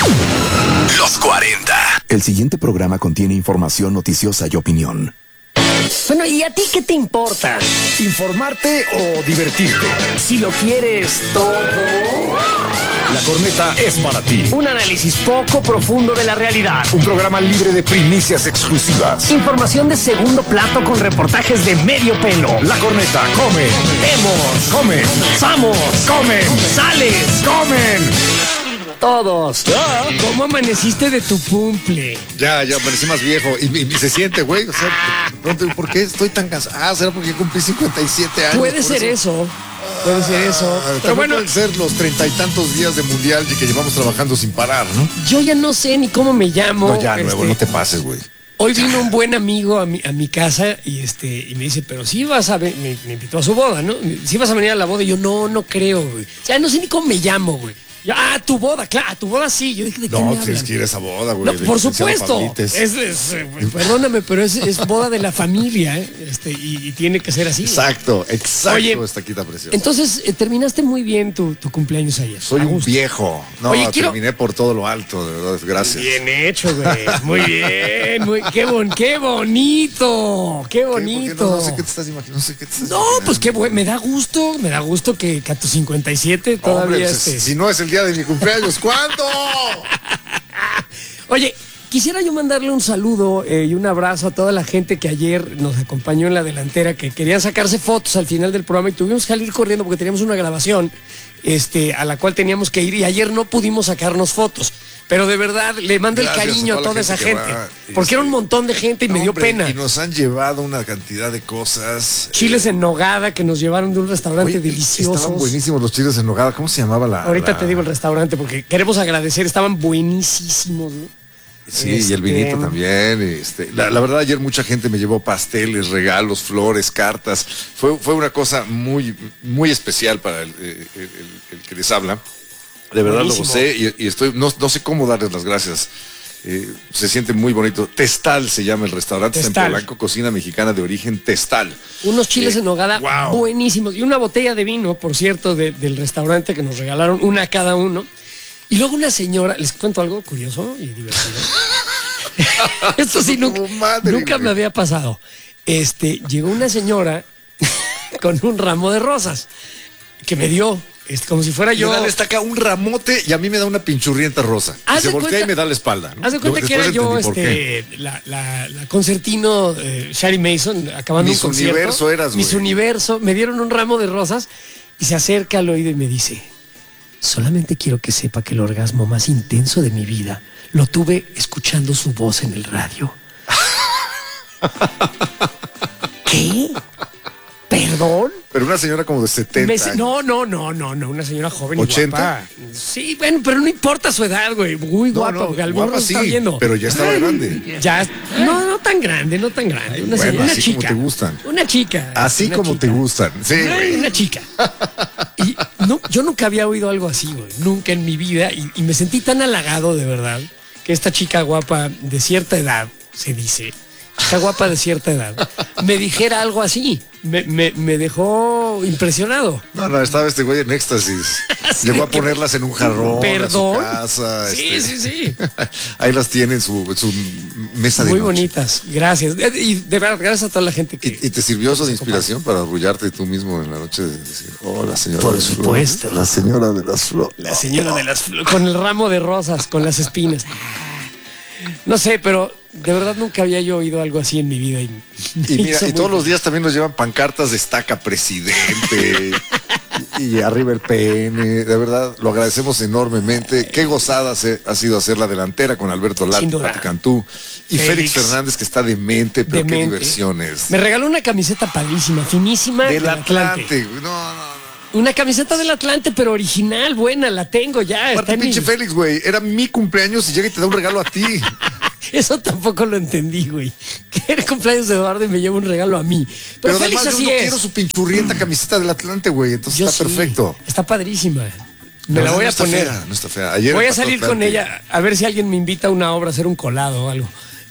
Los 40. El siguiente programa contiene información noticiosa y opinión. Bueno, ¿y a ti qué te importa? ¿Informarte o divertirte? Si lo quieres todo. La Corneta es para ti. Un análisis poco profundo de la realidad. Un programa libre de primicias exclusivas. Información de segundo plato con reportajes de medio pelo. La Corneta come. Vemos. Comen. Vamos. Comen. Sales. Comen. Todos. ¿Cómo amaneciste de tu cumple? Ya parecí más viejo y se siente, güey. O sea, ¿por qué estoy tan cansado? ¿Será porque cumplí 57 años? Puede ser eso. Puede ser eso. Pero bueno, pueden ser los 30 y tantos días de mundial que llevamos trabajando sin parar, ¿no? yo ya no sé ni cómo me llamo. No, ya, nuevo, no te pases, güey. Hoy vino un buen amigo a mi casa y me dice, pero sí vas a venir, me invitó a su boda, ¿no? Sí vas a venir a la boda. Y yo, no creo, güey. O sea, no sé ni cómo me llamo, güey. Yo, tu boda, claro, tu boda sí. Yo dije, ¿de qué me No, hablan? tienes que ir a esa boda, güey. No, por supuesto. Perdóname, pero es boda de la familia, ¿eh? Y tiene que ser así. Exacto. Oye, esta quita preciosa. Entonces, terminaste muy bien tu cumpleaños ayer. Soy un viejo. No, Oye, terminé por todo lo alto, de verdad, gracias. Bien hecho, güey. Muy bien. Qué bonito. Qué bonito. No sé qué te estás imaginando. No, pues qué bueno. Me da gusto que a tus 57 todavía Hombre, si no es el día de mi cumpleaños, ¿cuándo? Oye, quisiera yo mandarle un saludo y un abrazo a toda la gente que ayer nos acompañó en la delantera, que querían sacarse fotos al final del programa y tuvimos que salir corriendo porque teníamos una grabación a la cual teníamos que ir y ayer no pudimos sacarnos fotos. Pero de verdad, le mando el cariño a toda esa gente. Porque era un montón de gente y me dio pena. Y nos han llevado una cantidad de cosas. Chiles en nogada que nos llevaron de un restaurante delicioso. Estaban buenísimos los chiles en nogada. ¿Cómo se llamaba Ahorita te digo el restaurante porque queremos agradecer. Estaban buenísimos, ¿no? Sí, y el vinito también. La verdad, ayer mucha gente me llevó pasteles, regalos, flores, cartas. Fue una cosa muy, muy especial para el que les habla. De verdad buenísimo. Lo gocé y estoy, no sé cómo darles las gracias. Se siente muy bonito. Testal se llama el restaurante, está en Polanco, cocina mexicana de origen Testal. Unos chiles en nogada buenísimos. Y una botella de vino, por cierto, del restaurante que nos regalaron, una a cada uno. Y luego una señora, les cuento algo curioso y divertido. Esto sí nunca me había pasado. Llegó una señora con un ramo de rosas que me dio. Como si fuera yo. Le da estaca un ramote y a mí me da una pinchurrienta rosa. Y se voltea y me da la espalda, ¿no? Haz de cuenta que era yo la concertino Shari Mason acabando un concierto. Miss Universo eras, güey. Miss Universo. Me dieron un ramo de rosas y se acerca al oído y me dice: solamente quiero que sepa que el orgasmo más intenso de mi vida lo tuve escuchando su voz en el radio. ¿Qué? ¿Perdón? Pero una señora como de 70 años. No, una señora joven 80. y guapa. Sí, bueno, pero no importa su edad, güey. Muy guapa, porque al guapa sí, está viendo. Pero ya estaba grande. Ya, no tan grande. Ay, Una así chica. Como te gustan. Una chica. Así una como chica. te gustan. Sí, güey. Una chica. Y no, yo nunca había oído algo así, güey. Nunca en mi vida. Y me sentí tan halagado, de verdad, que esta chica guapa de cierta edad, se dice, chica guapa de cierta edad, me dijera algo así. Me dejó impresionado. No, estaba este güey en éxtasis. Llegó a ponerlas en un jarrón. ¿Perdón? A su casa. Sí. Ahí las tiene en su mesa de muy noche. Bonitas, gracias. Y de verdad, gracias a toda la gente que... ¿Y te sirvió eso de inspiración para arrullarte tú mismo en la noche? De decir, la señora por de las supuesto. Flores, la señora de las flores. La señora de las flores. Con el ramo de rosas, con las espinas. No sé, pero de verdad nunca había yo oído algo así en mi vida. Y mira, y todos los días también nos llevan pancartas de estaca presidente y arriba el PN. De verdad, lo agradecemos enormemente. Qué gozada ha sido hacer la delantera con Alberto Lati Cantú y Félix Fernández, que está demente, pero qué diversiones. Me regaló una camiseta padrísima, finísima. Del Atlante. No. Una camiseta del Atlante, pero original, buena, la tengo ya. Aparte, pinche Félix, güey, era mi cumpleaños y llega y te da un regalo a ti. Eso tampoco lo entendí, güey. Que era el cumpleaños de Eduardo y me lleva un regalo a mí. Pero Félix además así yo no es. quiero su pinchurrienta camiseta del Atlante, güey. Entonces yo está perfecto. Está padrísima. Me la voy a poner. No está fea. Ayer voy a salir con ella a ver si alguien me invita a una obra a hacer un colado o algo.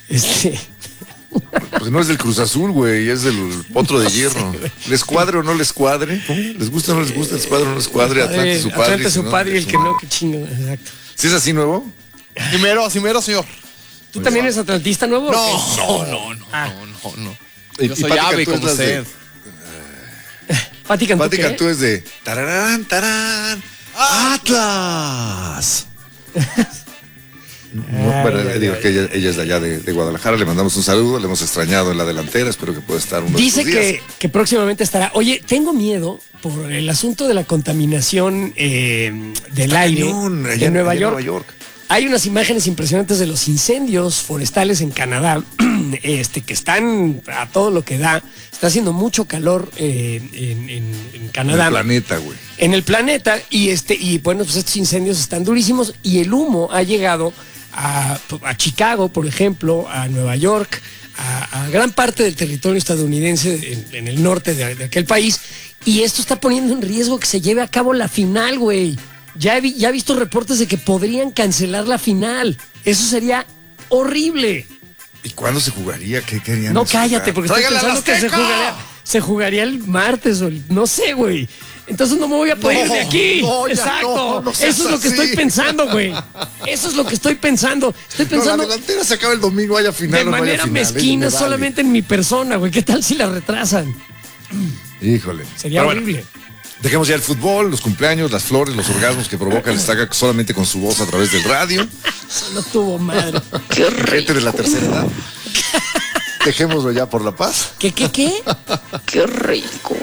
Pues no es del Cruz Azul, güey, es del Potro de Hierro. ¿Les cuadre o no les cuadre? ¿Les gusta o no les gusta? ¿Les cuadre o no les cuadre? Atlante su padre. Atlante su padre y el que no, que chingo. Exacto. ¿Sí es así nuevo? Simero, señor. ¿Tú también eres atlantista nuevo? No. Yo soy ave como usted. Pati Cantú, Pati ¿qué? Cantú es de tararán, tarán, Atlas. Digo que ella es de allá de Guadalajara, le mandamos un saludo, le hemos extrañado en la delantera, espero que pueda estar unos Dice días. que próximamente estará. Oye, tengo miedo por el asunto de la contaminación del aire Cañón, allá en Nueva allá York. en Nueva York. Hay unas imágenes impresionantes de los incendios forestales en Canadá, que están a todo lo que da. Está haciendo mucho calor en Canadá. En el planeta, güey. En el planeta, y bueno, pues estos incendios están durísimos y el humo ha llegado a Chicago, por ejemplo, a Nueva York, a gran parte del territorio estadounidense en el norte de aquel país, y esto está poniendo en riesgo que se lleve a cabo la final, güey. Ya he visto reportes de que podrían cancelar la final. Eso sería horrible. ¿Y cuándo se jugaría? ¿Qué querían? No, cállate, porque estoy ¡Tráigala pensando al que Azteca! se jugaría el martes o no sé, güey. Entonces no me voy a poder ir de aquí. no, ya Exacto. no seas Eso es lo que así. estoy pensando, güey. Eso es lo que estoy pensando. Estoy No, pensando la delantera se acaba el domingo, haya final. de o no haya manera final, mezquina me vale. solamente en mi persona, güey. ¿Qué tal si la retrasan? Híjole. Sería Pero bueno, horrible. dejemos ya el fútbol, los cumpleaños, las flores, los orgasmos que provoca el Estaca solamente con su voz a través del radio. Eso no tuvo madre. Gente de la tercera edad. Dejémoslo ya por la paz. ¿Qué? Qué rico.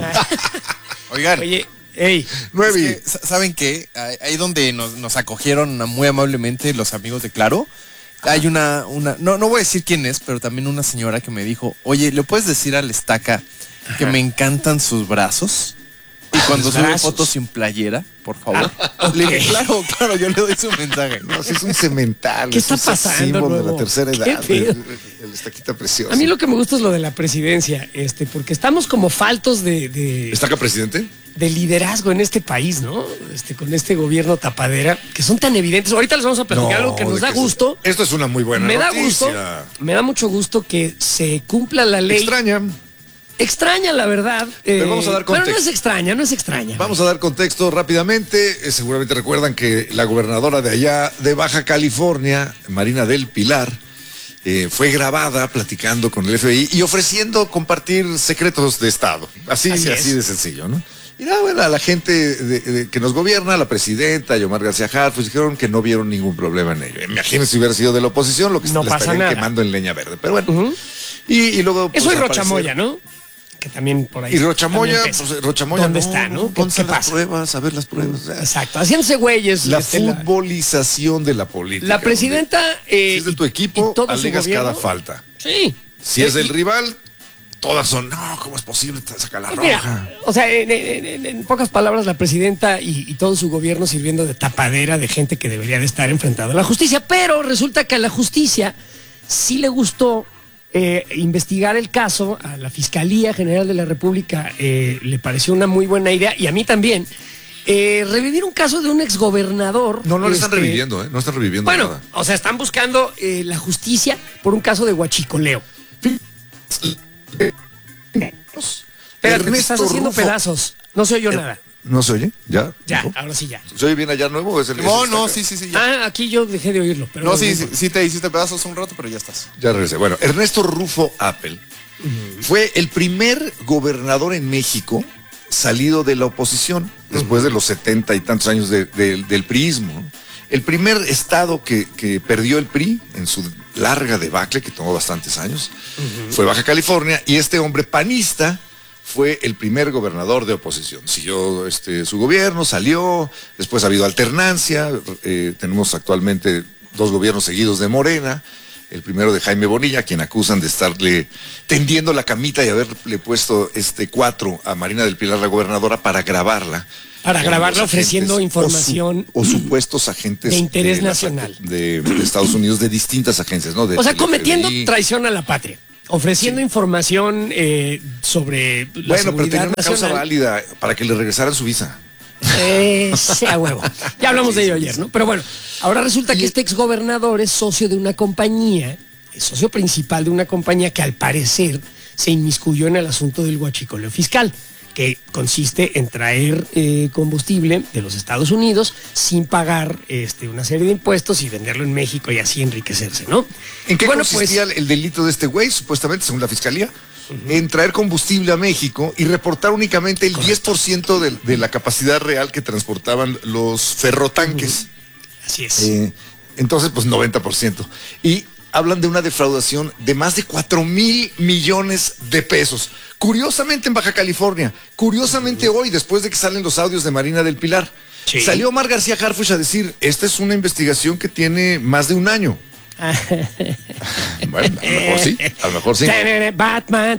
Oigan, Oye, ey. 9 es que, ¿saben qué? Ahí donde nos acogieron muy amablemente los amigos de Claro, hay una no voy a decir quién es, pero también una señora que me dijo, oye, ¿le puedes decir al Estaca que me encantan sus brazos? Y cuando sube brazos. fotos sin playera, por favor. Le dije, claro, yo le doy su mensaje. No, si es un cemental. ¿Qué es está un pasando, símbolo de nuevo? la tercera ¿Qué edad. pedo? El Estaquita precioso. A mí lo que me gusta es lo de la presidencia, porque estamos como faltos de ¿Estaca presidente? liderazgo en este país, ¿no? Con este gobierno tapadera, que son tan evidentes. Ahorita les vamos a platicar algo que nos de da gusto. Esto es una muy buena Me da noticia. gusto, me da mucho gusto que se cumpla la ley. Extraña, la verdad. Pero vamos a dar Pero contexto. no es extraña. Vamos a dar contexto rápidamente. Seguramente recuerdan que la gobernadora de allá de Baja California, Marina del Pilar, fue grabada platicando con el FBI y ofreciendo compartir secretos de Estado. Así Así es. de sencillo, ¿no? Y nada, bueno, a la gente que nos gobierna, la presidenta, Yomar García Harfuch, dijeron que no vieron ningún problema en ello. Imagínense si hubiera sido de la oposición, lo que No le pasa estarían nada. quemando en leña verde. Pero bueno. Y luego. Eso pues, es Rochamoya, aparecer- ¿no? Que también por ahí. Y Rochamoya, también pesa. pues, Rochamoya. ¿Dónde está, no? ¿Qué ¿Dónde las pasa? pruebas? A ver las pruebas. Exacto, haciéndose güeyes. La la futbolización de la política. la presidenta. Si es de tu equipo, y todo su alegas gobierno. cada falta. Sí. Si es del rival, todas son, no, ¿cómo es posible sacar la Pues roja? mira, o sea, en pocas palabras, la presidenta y todo su gobierno sirviendo de tapadera de gente que debería de estar enfrentada a la justicia, pero resulta que a la justicia sí le gustó investigar el caso, a la Fiscalía General de la República le pareció una muy buena idea, y a mí también, revivir un caso de un exgobernador. No lo están reviviendo, ¿eh? No están reviviendo Bueno, nada. o sea, están buscando la justicia por un caso de huachicoleo. Espérate, te estás haciendo Rufo. pedazos. No se oyó nada. ¿No se oye? ¿Ya? Ya, ¿Dijo? ahora sí ya. ¿Se oye bien allá nuevo? ¿O es el- No, es no, esta- sí, ya. Aquí yo dejé de oírlo, pero No, no sí, importa. sí te hiciste pedazos un rato, pero ya estás. Ya regresé. Bueno, Ernesto Rufo Apple fue el primer gobernador en México salido de la oposición después de los 70 y tantos años del priismo, ¿no? El primer estado que perdió el PRI en su larga debacle, que tomó bastantes años, fue Baja California, y este hombre panista fue el primer gobernador de oposición. Siguió su gobierno, salió, después ha habido alternancia, tenemos actualmente 2 gobiernos seguidos de Morena, el primero de Jaime Bonilla, a quien acusan de estarle tendiendo la camita y haberle puesto 4 a Marina del Pilar, la gobernadora, para grabarla. Para Con grabarla los ofreciendo agentes información o supuestos agentes de interés la- nacional. de Estados Unidos, de distintas agencias, ¿no? O sea, del cometiendo FBI. traición a la patria, ofreciendo información sobre la Bueno, pero seguridad tenía una causa nacional. válida para que le regresaran su visa. Sea huevo. Ya hablamos de ello ayer, ¿no? Pero bueno, ahora resulta que este exgobernador es socio de una compañía, es socio principal de una compañía que al parecer se inmiscuyó en el asunto del huachicoleo fiscal, que consiste en traer combustible de los Estados Unidos sin pagar una serie de impuestos y venderlo en México y así enriquecerse, ¿no? ¿En qué Bueno, consistía el delito de este güey, supuestamente, según la fiscalía? En traer combustible a México y reportar únicamente el 10% de la capacidad real que transportaban los ferrotanques. Así es. Entonces, pues 90%. Y hablan de una defraudación de más de 4,000 millones de pesos. Curiosamente en Baja California, curiosamente hoy, después de que salen los audios de Marina del Pilar, salió Omar García Harfuch a decir, esta es una investigación que tiene más de un año. Bueno, a lo mejor sí. Batman.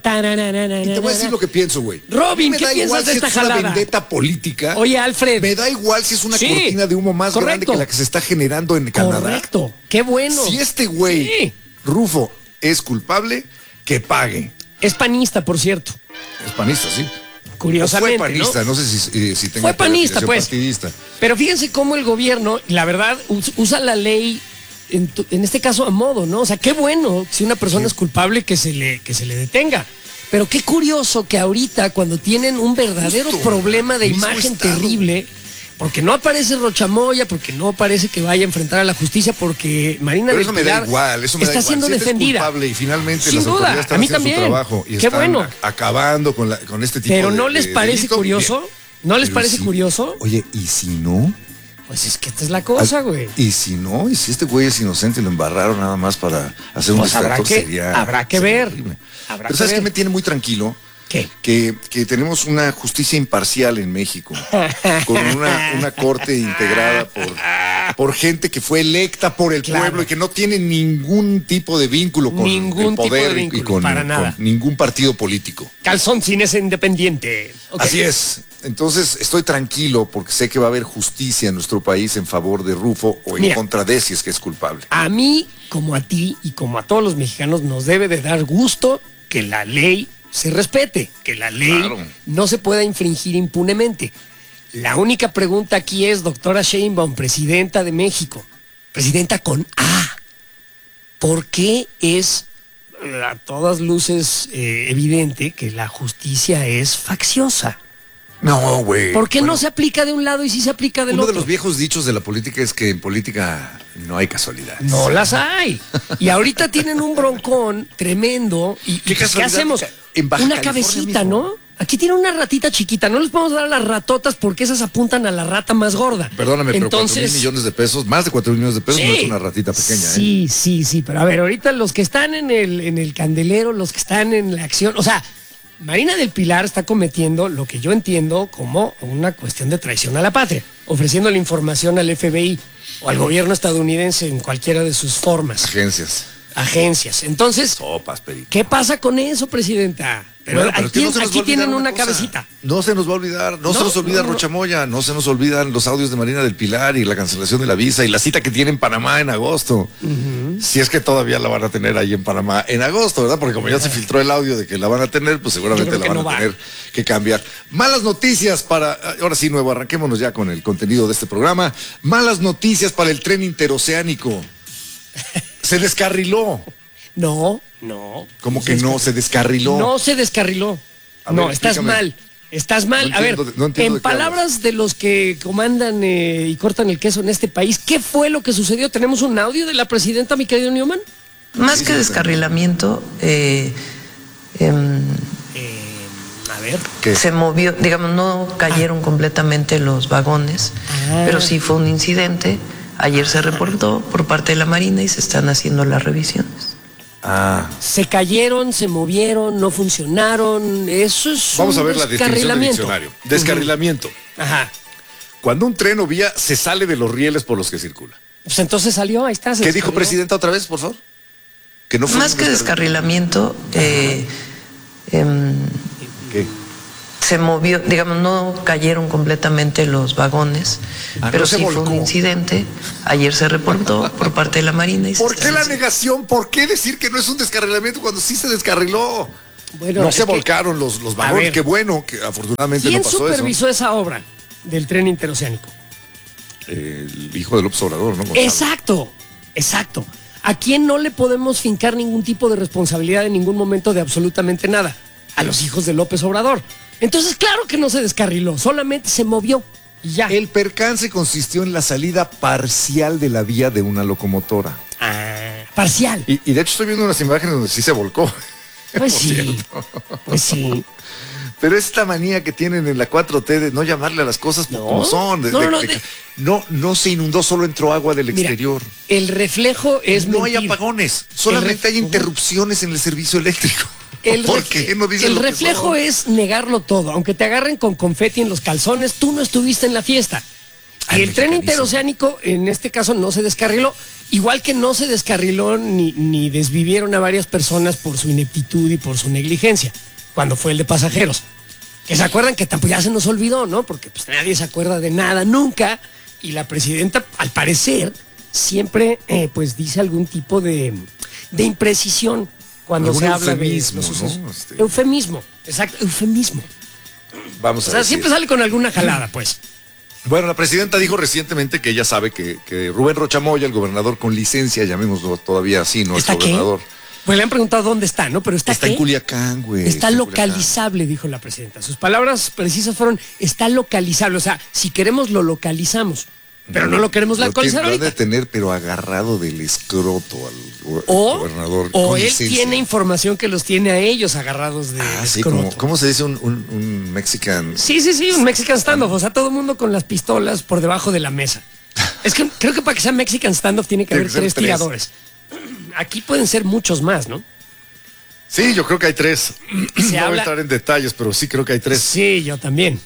Y te voy a decir lo que pienso, güey. Robin, ¿qué piensas de esta jalada? Es una vendetta política. Oye, Alfred. Me da igual si es una cortina de humo más grande que la que se está generando en Canadá. Correcto, qué bueno. Si este güey, Rufo, es culpable, que pague. Es panista, por cierto. Es panista, sí. Curiosamente, fue panista, no sé si tenga fue panista, pues. Partidista. Pero fíjense cómo el gobierno, la verdad, usa la ley en este caso a modo, ¿no? O sea, qué bueno si una persona es culpable que se le detenga. Pero qué curioso que ahorita, cuando tienen un verdadero problema de imagen terrible, porque no aparece Rochamoya, porque no parece que vaya a enfrentar a la justicia, porque Marina del Pilar me da igual, eso me está da igual. siendo Si defendida. Culpable y finalmente sin las duda, autoridades están a mí haciendo también. su trabajo y qué están bueno. acabando con este tipo de Pero ¿no les parece delito? curioso? Bien. ¿No les Pero parece sí. curioso? Oye, ¿y si no? Pues es que esta es la cosa, güey. Y si no, y si este güey es inocente y lo embarraron nada más para hacer un Pues distractor, habrá que ver. Horrible. Habrá Pero que ¿sabes ver. qué me tiene muy tranquilo? ¿Qué? Que tenemos una justicia imparcial en México, con una corte integrada por gente que fue electa por el pueblo y que no tiene ningún tipo de vínculo con Ningún el poder tipo de vínculo, y con para nada. ningún partido político. Calzón sin ese independiente. Okay. Así es. Entonces estoy tranquilo porque sé que va a haber justicia en nuestro país en favor de Rufo o en contra de si es que es culpable. A mí, como a ti y como a todos los mexicanos, nos debe de dar gusto que la ley se respete, que la ley no se pueda infringir impunemente. La única pregunta aquí es, doctora Sheinbaum, presidenta de México, presidenta con A, ¿por qué es a todas luces evidente que la justicia es facciosa? No, güey. ¿Por qué no se aplica de un lado y sí se aplica del otro? otro? Uno de los viejos dichos de la política es que en política no hay casualidades. No las hay. Y ahorita tienen un broncón tremendo. ¿Qué hacemos? En Baja una California cabecita, mismo. ¿no? Aquí tiene una ratita chiquita. No les podemos dar a las ratotas porque esas apuntan a la rata más gorda. Perdóname, entonces, pero 4,000 millones de pesos, más de 4,000 millones de pesos, sí, no es una ratita pequeña. Sí. Pero a ver, ahorita los que están en el candelero, los que están en la acción, o sea, Marina del Pilar está cometiendo lo que yo entiendo como una cuestión de traición a la patria, ofreciendo la información al FBI o al gobierno estadounidense en cualquiera de sus formas. Agencias. Entonces, ¿qué pasa con eso, presidenta? Pero, bueno, pero aquí tienen una cabecita. No se nos va a olvidar, no se nos olvida Rochamoya, no se nos olvidan los audios de Marina del Pilar y la cancelación de la visa y la cita que tiene en Panamá en agosto. Si es que todavía la van a tener ahí en Panamá en agosto, ¿verdad? Porque como ya se filtró el audio de que la van a tener, pues seguramente la van a tener que cambiar. Malas noticias ahora sí, Nuevo, arranquémonos ya con el contenido de este programa. Malas noticias para el tren interoceánico. Se descarriló. No. ¿Cómo que no? Se descarriló. No se descarriló. No, estás mal. Estás mal. A ver, en palabras de los que comandan y cortan el queso en este país, ¿qué fue lo que sucedió? ¿Tenemos un audio de la presidenta, mi querido Newman? Más que descarrilamiento, a ver. Se movió, digamos, no cayeron completamente los vagones, pero sí fue un incidente. Ayer se reportó por parte de la Marina y se están haciendo las revisiones. Se cayeron, se movieron, no funcionaron. Eso es Vamos a ver la definición del diccionario. Descarrilamiento. Ajá. Cuando un tren o vía se sale de los rieles por los que circula. Pues entonces salió, ahí está. ¿Qué dijo presidenta otra vez, por favor? Que no fue más que descarrilamiento, ¿qué? se movió, digamos, no cayeron completamente los vagones, pero sí fue un incidente. Ayer se reportó por parte de la Marina. Y ¿Por qué la negación? ¿Por qué decir que no es un descarrilamiento cuando sí se descarriló? Bueno, no se volcaron los vagones. Qué bueno, que afortunadamente no pasó eso. ¿Quién supervisó esa obra del tren interoceánico? El hijo de López Obrador, ¿no? Exacto. ¿A quién no le podemos fincar ningún tipo de responsabilidad en ningún momento de absolutamente nada? A los hijos de López Obrador. Entonces, claro que no se descarriló, solamente se movió y ya. El percance consistió en la salida parcial de la vía de una locomotora. Parcial. Y de hecho estoy viendo unas imágenes donde sí se volcó. Pues sí. Pues sí. Pero esta manía que tienen en la 4T de no llamarle a las cosas como son. No se inundó, solo entró agua del exterior. El reflejo es no mentir. hay apagones, solamente hay interrupciones en el servicio eléctrico. ¿Por qué no dicen el lo que reflejo son? es negarlo todo. Aunque te agarren con confeti en los calzones, tú no estuviste en la fiesta. Y el tren interoceánico, en este caso, no se descarriló. Igual que no se descarriló ni desvivieron a varias personas por su ineptitud y por su negligencia, cuando fue el de pasajeros. Que se acuerdan que tampoco ya se nos olvidó, ¿no? Porque pues nadie se acuerda de nada nunca. Y la presidenta, al parecer, siempre pues dice algún tipo de imprecisión cuando se habla de los sucesos. ¿no? Eufemismo, exacto, eufemismo. Vamos a O sea, decir. siempre sale con alguna jalada, pues. Bueno, la presidenta dijo recientemente que ella sabe que Rubén Rocha Moya, el gobernador con licencia, llamémoslo todavía así, nuestro ¿Está qué? gobernador. Pues le han preguntado dónde está, ¿no? Pero está en Culiacán, güey. Está en localizable, dijo la presidenta. Sus palabras precisas fueron, está localizable. O sea, si queremos lo localizamos, pero no lo queremos localizar Lo ahorita. de tener, pero agarrado del escroto al gobernador. O con él licencia. tiene información que los tiene a ellos agarrados de Sí, escroto. ¿cómo se dice un mexican? Sí, un Mexican standoff. O sea, todo el mundo con las pistolas por debajo de la mesa. Es que creo que para que sea Mexican standoff tiene que haber tres tiradores. Aquí pueden ser muchos más, ¿no? Sí, yo creo que hay 3. No voy a habla- entrar en detalles, pero sí creo que hay 3. Sí, yo también.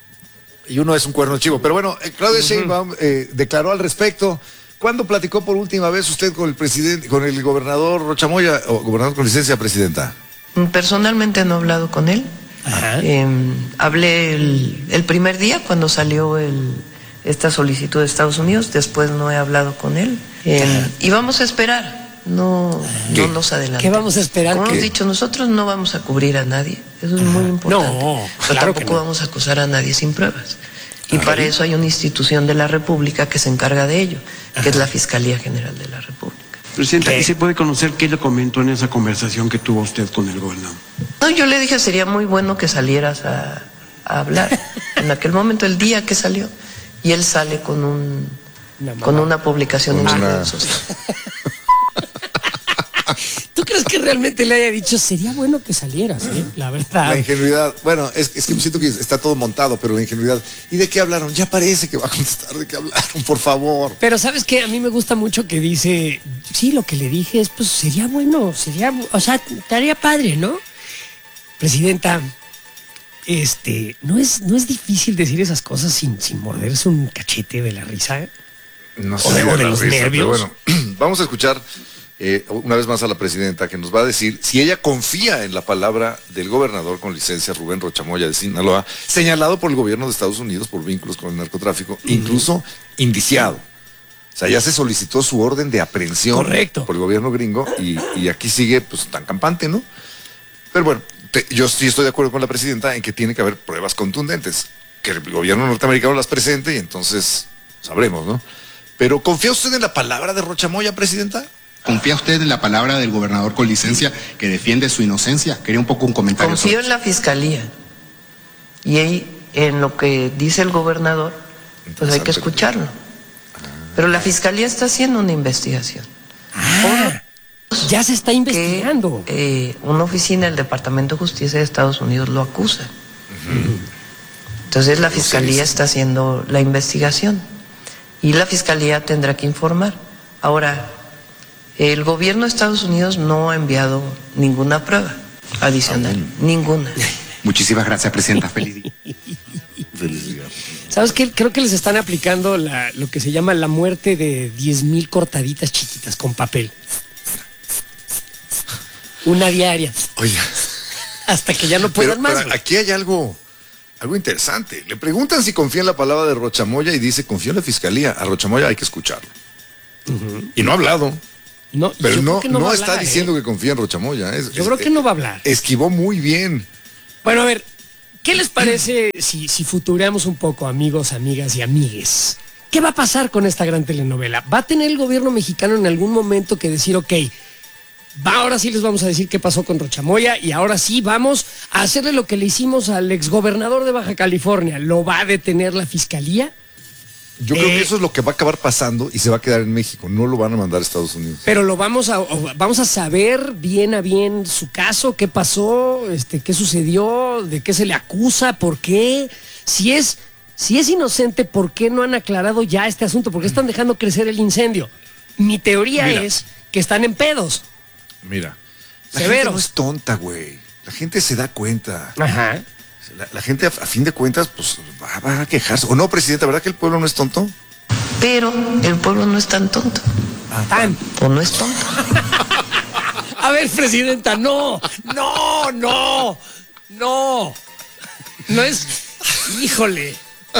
Y uno es un cuerno chivo. Pero bueno, Claudia Sheinbaum declaró al respecto. ¿Cuándo platicó por última vez usted con el presidente, con el gobernador Rocha Moya, o gobernador con licencia, presidenta? Personalmente no he hablado con él. Ajá. Hablé el primer día cuando salió esta solicitud de Estados Unidos, después no he hablado con él. Y vamos a esperar. No nos adelantemos. ¿Qué vamos a esperar? Como ¿Qué? hemos dicho, nosotros no vamos a cubrir a nadie. Eso es muy importante. No, Pero claro que tampoco no. vamos a acusar a nadie sin pruebas. Y para eso hay una institución de la República que se encarga de ello, que es la Fiscalía General de la República. Presidenta, ¿y se puede conocer qué le comentó en esa conversación que tuvo usted con el gobernador? No, yo le dije, sería muy bueno que salieras a hablar. En aquel momento, el día que salió, y él sale con una publicación en sus redes sociales. ¿Tú crees que realmente le haya dicho, sería bueno que salieras, la verdad? La ingenuidad. Bueno, es que siento que está todo montado, pero la ingenuidad. ¿Y de qué hablaron? Ya parece que va a contestar de qué hablaron, por favor. Pero ¿sabes qué? A mí me gusta mucho que dice, sí, lo que le dije es, pues sería bueno, o sea, estaría padre, ¿no? Presidenta, no es difícil decir esas cosas sin morderse un cachete de la risa. No O de los nervios. Pero bueno, vamos a escuchar una vez más a la presidenta que nos va a decir si ella confía en la palabra del gobernador con licencia Rubén Rocha Moya de Sinaloa, señalado por el gobierno de Estados Unidos por vínculos con el narcotráfico, incluso indiciado. O sea, ya se solicitó su orden de aprehensión. Correcto. Por el gobierno gringo y aquí sigue pues tan campante, ¿no? Pero bueno, yo sí estoy de acuerdo con la presidenta en que tiene que haber pruebas contundentes, que el gobierno norteamericano las presente y entonces sabremos, ¿no? Pero ¿confía usted en la palabra de Rocha Moya, presidenta? ¿Confía usted en la palabra del gobernador con licencia que defiende su inocencia? Quería un poco un comentario. Confío en la Fiscalía. Y ahí, en lo que dice el gobernador, pues hay que escucharlo. Pero la Fiscalía está haciendo una investigación. Ya se está investigando. Una oficina del Departamento de Justicia de Estados Unidos lo acusa. Entonces la Fiscalía está haciendo la investigación. Y la Fiscalía tendrá que informar. Ahora, el gobierno de Estados Unidos no ha enviado ninguna prueba adicional. Ninguna. Muchísimas gracias, presidenta. Feliz día. ¿Sabes qué? Creo que les están aplicando lo que se llama la muerte de 10,000 cortaditas chiquitas con papel. Una diaria. Oye. Hasta que ya no puedan más. Pero aquí hay algo interesante. Le preguntan si confía en la palabra de Rocha Moya y dice, confío en la fiscalía. A Rocha Moya hay que escucharlo. Y no ha hablado. No, pero no va a está hablar, diciendo que confía en Rocha Moya. Yo creo que no va a hablar. Esquivó muy bien. Bueno, a ver, ¿qué les parece si futureamos un poco, amigos, amigas y amigues? ¿Qué va a pasar con esta gran telenovela? ¿Va a tener el gobierno mexicano en algún momento que decir, ok, Ahora sí les vamos a decir qué pasó con Rochamoya y ahora sí vamos a hacerle lo que le hicimos al exgobernador de Baja California. ¿Lo va a detener la fiscalía? Yo creo que eso es lo que va a acabar pasando y se va a quedar en México. No lo van a mandar a Estados Unidos. Pero vamos a saber bien a bien su caso, qué pasó, qué sucedió, de qué se le acusa, por qué. Si es inocente, ¿por qué no han aclarado ya este asunto? ¿Por qué están dejando crecer el incendio? Mi teoría es que están en pedos. Mira, la severos. gente no es tonta, güey. La gente se da cuenta. Ajá. La gente, a fin de cuentas, pues va a quejarse. ¿O no, presidenta? ¿Verdad que el pueblo no es tonto? Pero el pueblo no es tan tonto. O no es tonto. A ver, presidenta, no es, híjole.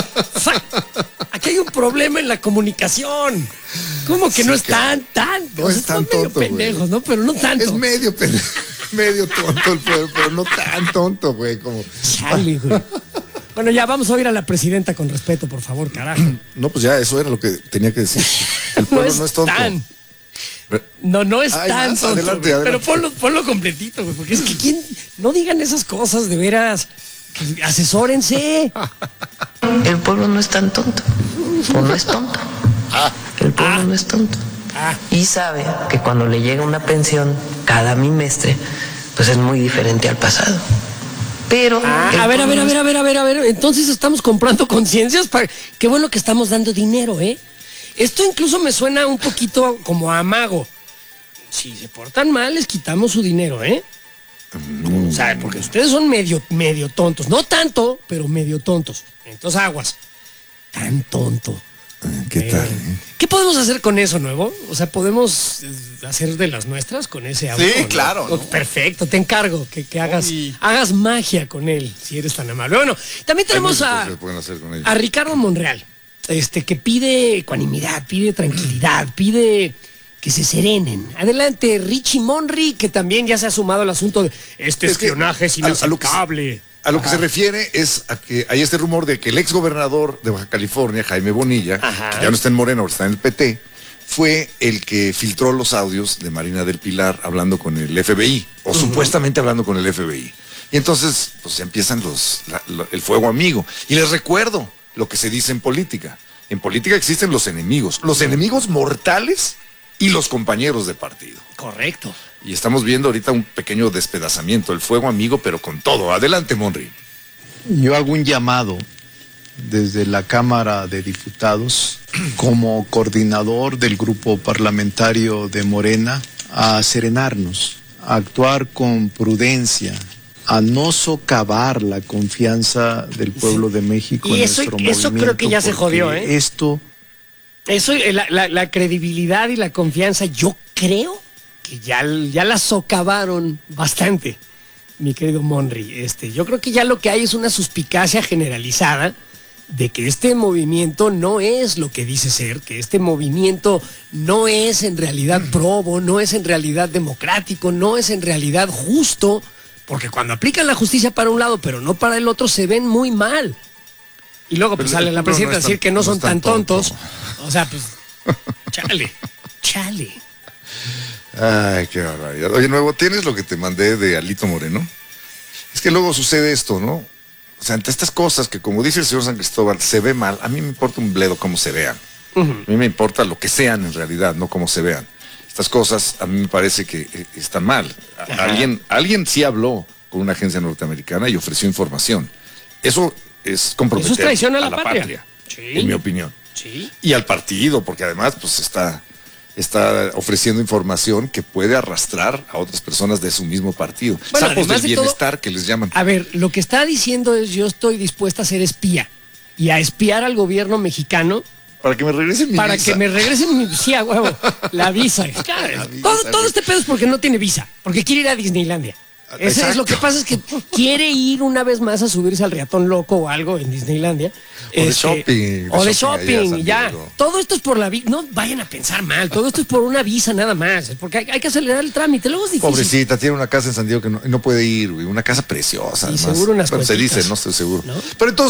Aquí hay un problema en la comunicación. ¿Cómo que no es tan? No es tan tonto, pendejos, ¿no? Pero no tanto. Es medio pendejo, medio tonto el pueblo, pero no tan tonto, güey, como. Chale, güey. Bueno, ya vamos a oír a la presidenta con respeto, por favor, carajo. No, pues ya, eso era lo que tenía que decir. El pueblo no es tonto. No es tan más, tonto. adelante. Pero ponlo completito, güey, porque es que no digan esas cosas, de veras. Asesórense. El pueblo no es tan tonto. O no es tonto. El pueblo no es tonto. Y sabe que cuando le llega una pensión cada bimestre, pues es muy diferente al pasado. Pero a ver. Entonces estamos comprando conciencias. Qué bueno que estamos dando dinero, ¿eh? Esto incluso me suena un poquito como a amago. Si se portan mal, les quitamos su dinero, ¿eh? O sea, porque ustedes son medio tontos. No tanto, pero medio tontos. Entonces, aguas. Tan tonto. ¿Qué tal? ¿Qué podemos hacer con eso, Nuevo? O sea, ¿podemos hacer de las nuestras con ese auto? Sí, ¿no? claro. ¿No? Perfecto, te encargo que hagas magia con él, si eres tan amable. Bueno, también tenemos a Ricardo Monreal, que pide ecuanimidad, pide tranquilidad, pide que se serenen. Adelante, Richie Monry, que también ya se ha sumado al asunto de espionaje es inaceptable. A lo que se refiere es a que hay este rumor de que el exgobernador de Baja California, Jaime Bonilla, que ya no está en Morena, ahora está en el PT, fue el que filtró los audios de Marina del Pilar hablando con el FBI, o supuestamente hablando con el FBI. Y entonces, pues empiezan el fuego amigo. Y les recuerdo lo que se dice en política. En política existen los enemigos mortales y los compañeros de partido. Correcto. Y estamos viendo ahorita un pequeño despedazamiento, el fuego amigo, pero con todo. Adelante, Monry. Yo hago un llamado desde la Cámara de Diputados, como coordinador del grupo parlamentario de Morena, a serenarnos, a actuar con prudencia, a no socavar la confianza del pueblo de México en nuestro movimiento. Eso creo que ya se jodió, ¿eh? Eso, la credibilidad y la confianza, yo creo que ya la socavaron bastante, mi querido Monry. Yo creo que ya lo que hay es una suspicacia generalizada de que este movimiento no es lo que dice ser, que este movimiento no es en realidad probo, no es en realidad democrático, no es en realidad justo, porque cuando aplican la justicia para un lado pero no para el otro se ven muy mal. Y luego pues sale la presidenta a decir que no son tan tontos. O sea, pues, chale. Ay, qué barbaridad. Oye, Nuevo, ¿tienes lo que te mandé de Alito Moreno? Es que luego sucede esto, ¿no? O sea, ante estas cosas que, como dice el señor San Cristóbal, se ve mal, a mí me importa un bledo cómo se vean. A mí me importa lo que sean en realidad, no cómo se vean. Estas cosas a mí me parece que están mal. Alguien sí habló con una agencia norteamericana y ofreció información. Eso es comprometer Eso es traición a la patria, sí. En mi opinión. Sí. Y al partido, porque además pues está ofreciendo información que puede arrastrar a otras personas de su mismo partido. Bueno, sapos del de bienestar todo, que les llaman. A ver, lo que está diciendo es yo estoy dispuesta a ser espía y a espiar al gobierno mexicano. Para que me regresen mi visa. Para que me regresen mi sí, a huevo, la visa. Todo este pedo es porque no tiene visa, porque quiere ir a Disneylandia. Eso es lo que pasa, es que quiere ir una vez más a subirse al riatón loco o algo en Disneylandia. O de shopping, ya. Todo esto es por la visa. No vayan a pensar mal, todo esto es por una visa nada más. Porque hay que acelerar el trámite, luego es difícil. Pobrecita, tiene una casa en San Diego que no puede ir, güey. Una casa preciosa. Y además. seguro unas se dice, no estoy seguro. ¿No? Pero entonces